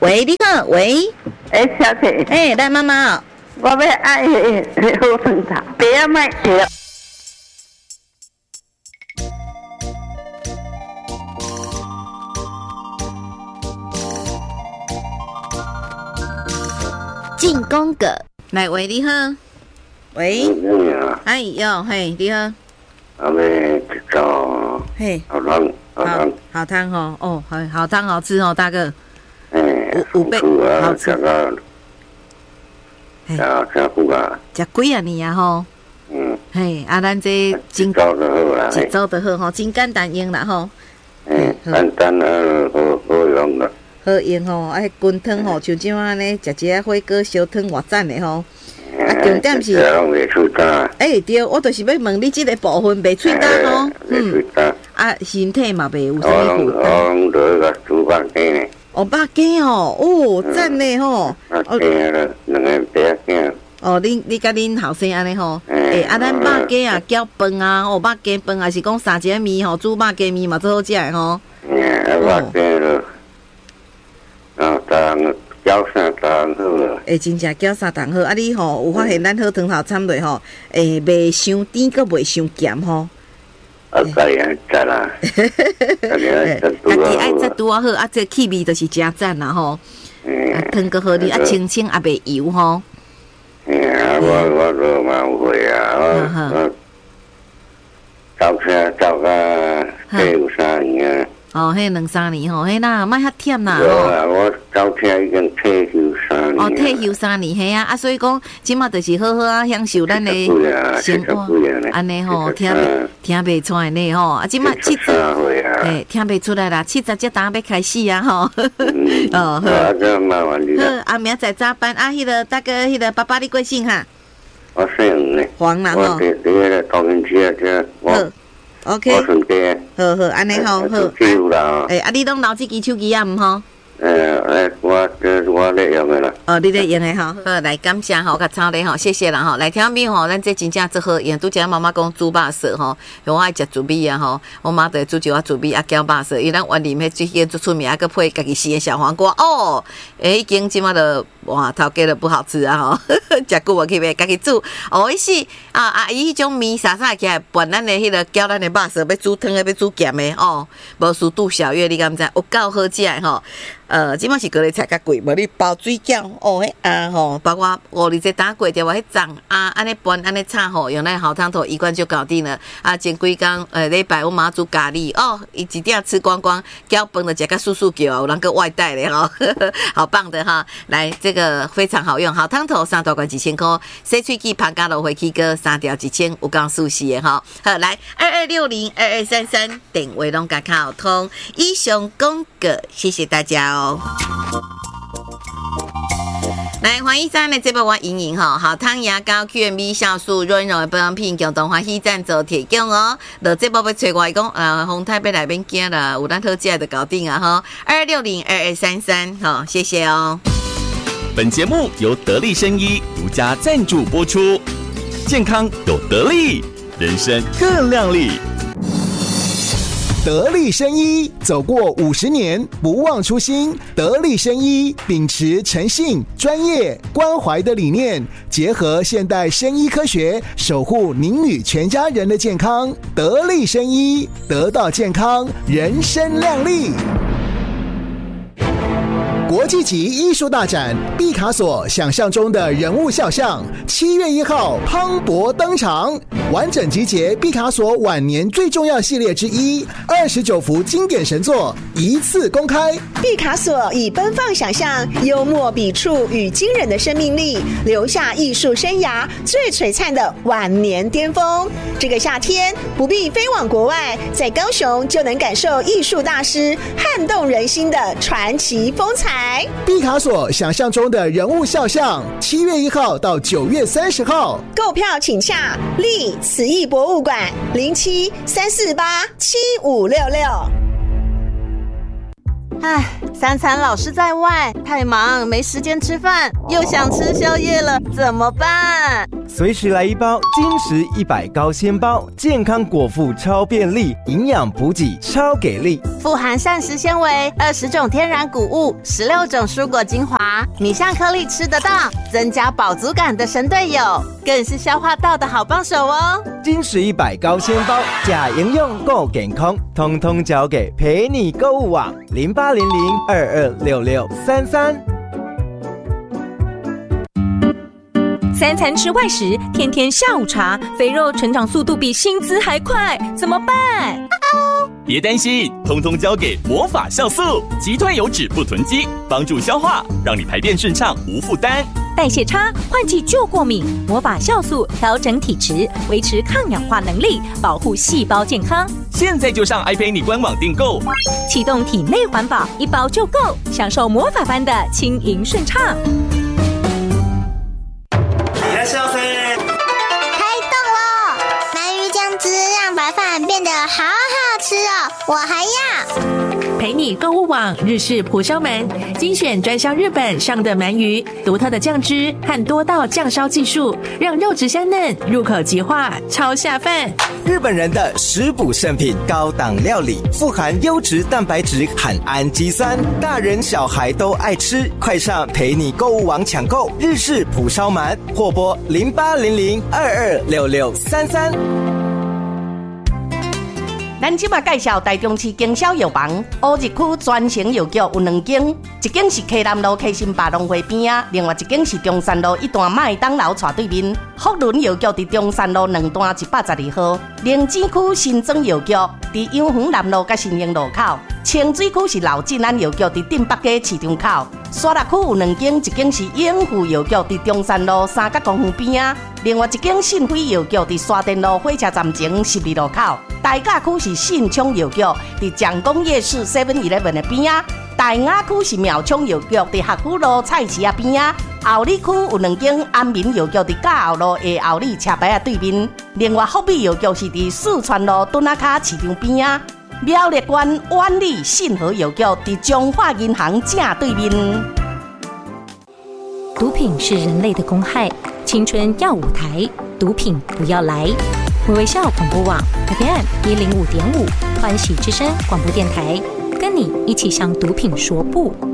喂，你好，喂， 小姐， 来妈妈， 我要爱好汤头，不要卖掉。 进攻个，来喂，你好，喂，哎哟，嘿，你好， 阿妹一早， 嘿， 好汤， 好汤哦，哦，好汤好吃哦，大哥， 有倍好吃啊，真久啊， 食几啊年啊吼，嘿，咱这真早就好啦， 一早就好吼，真简单用啦吼， 简单啊，好用啦。 好用吼，啊，滚汤吼，像即安尼，食一下火锅烧汤偌赞的吼。啊，重点是，对，我就是要问你即个部分袂喙干哦，啊，身体嘛袂有啥物负担。 我都个煮肉羹呢。 哦，肉羹哦，赞呢吼。 肉羹了，两个白羹。 哦，你甲恁后生安尼吼，啊，咱肉羹啊，搅饭啊，肉羹饭还是讲三节面吼，煮肉羹面嘛最好食的吼。 肉羹了。搅三档好了， 真正搅三档好。啊，你吼有发现咱好汤头掺落吼，袂伤甜，佮袂伤咸吼。 知啦。家己爱再拄啊好，啊，这气味就是真赞啦吼。汤个好哩，啊，清清也袂油吼。 我都蛮会啊，我走车走到有3年啊。 哦，迄2-3年吼，迄啦，莫遐忝啦吼。我走车已经退休3年。 退休3年，嘿啊，所以讲，即马就是好好啊，享受咱的生活，安尼吼，听袂出来呢吼，啊，即马70，听袂出来啦，70才当要开始啊吼。 好。这麻烦你啦。好，明仔早班啊，迄个大哥，迄个爸爸你贵姓哈？ 我姓呢。 黄啦吼。 我这高雄市这我。 OK， 好，安尼好，啊，你拢留这支手机啊，毋吼？ 我咧用的啦。 你咧用的吼，好，来感谢吼，甲草咧吼，谢谢啦吼。来听米吼，咱这真正最好用。拄则妈妈讲煮肉色吼，我爱食煮米啊吼，我妈就煮一碗煮米啊，搅肉色，因为咱园林迄最近最出名啊，佮配家己饲的小黄瓜哦。已经即马就哇，头家都不好吃啊吼，食久无去买，家己煮。哦，伊是啊，阿姨迄种面撒撒起来，拌咱的迄个搅咱的肉色，要煮汤的，要煮咸的哦，无输杜小月，你敢知？有够好食的吼。即马是高丽菜较贵，无你包水饺哦，迄吼，包括5日打过掉，迄粽安尼拌安尼炒吼，用那好汤头一罐就搞定了。前几工礼拜我妈煮咖喱哦，伊一点吃光光，搅饭的食甲簌簌叫，有人个外带的吼，好棒的哈！来，这个非常好用，好汤头3大罐1000块，洗喙齿芳加芦荟起哥3条1000，有够舒适的哈。好，来22602233电话拢甲卡通，以上讲个，谢谢大家哦。来，欢迎咱的这部我莹莹吼，好汤牙膏 QMB 酵素润柔的保养品，共同欢喜赞助提供哦。落这部要找我讲，洪泰要来免惊啦，有咱好食就搞定啊吼。22602233，好，谢谢哦。 本节目由得力生医独家赞助播出，健康有得力，人生更亮丽。 得力生医走过50年，不忘初心。得力生医秉持诚信、专业、关怀的理念，结合现代生医科学，守护您与全家人的健康。得力生医，得到健康，人生亮丽。国际级艺术大展毕卡索想象中的人物肖像，7月1号磅礴登场，完整集结毕卡索晚年最重要系列之一，29幅经典神作一次公开。 毕卡索以奔放想象、幽默笔触与惊人的生命力，留下艺术生涯最璀璨的晚年巅峰。这个夏天不必飞往国外，在高雄就能感受艺术大师撼动人心的传奇风采。 毕卡索想象中的人物肖像，7月1号到9月30号， 购票请洽立慈艺博物馆0734875566。 3餐老是在外，太忙没时间吃饭，又想吃宵夜了，怎么办？ 随时来一包金石100高纤包，健康果腹超便利，营养补给超给力， 富含膳食纤维、20种天然谷物、16种蔬果精华，米香颗粒吃得到，增加饱足感的神队友，更是消化道的好帮手哦。 金石100高纤包，假营养够健康，通通交给陪你购物网0800226633。 3餐吃外食，天天下午茶，肥肉成长速度比薪资还快，怎么办？ 别担心，通通交给魔法酵素，击退油脂不囤积，帮助消化，让你排便顺畅无负担。 代谢差，换季就过敏，魔法酵素调整体质，维持抗氧化能力，保护细胞健康。 现在就上iPay官网订购， 启动体内环保，1包就够，享受魔法般的轻盈顺畅。 开动了！鳗鱼酱汁让白饭变得好好吃哦，我还要。 陪你购物网日式蒲烧鳗，精选专销日本上的鳗鱼，独特的酱汁和多道酱烧技术，让肉质香嫩，入口即化，超下饭。 日本人的食补圣品，高档料理，富含优质蛋白质和氨基酸，大人小孩都爱吃。快上陪你购物网抢购日式蒲烧鳗，或拨0800226633。 咱即马介绍台中市经销药房乌日区专营药局有2间，一间是溪南路溪心百农会边啊，另外一间是中山路一段麦当劳斜对面。福伦药局伫中山路2段112号，灵芝区新庄药局伫永恒南路甲新营路口，清水区是老进安药局伫镇北街市场口。沙鹿区有2间，一间是永富药局伫中山路三角公园边啊，另外一间信辉药局伫沙田路火车站前12路口。大甲区是信昌药局伫蒋公夜市 7-11 的边啊，大雅区是苗昌药局伫学府路菜市啊边啊，后里区有2间安民药局伫甲后路的后里车牌啊对面，另外福美药局是伫四川路墩仔卡市场边啊，苗栗县万里信和药局伫中华银行正对面。 毒品是人类的公害，青春要舞台，毒品不要来。微笑广播网 FM105.5，欢喜之声广播电台，跟你一起向毒品说不。